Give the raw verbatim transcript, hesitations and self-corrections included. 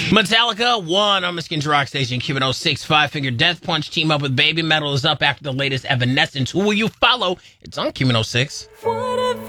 Metallica won on Michigan's Rock Station. Q one oh six Five Finger Death Punch team up with Baby Metal is up after the latest Evanescence. Who will you follow? It's on Q one oh six.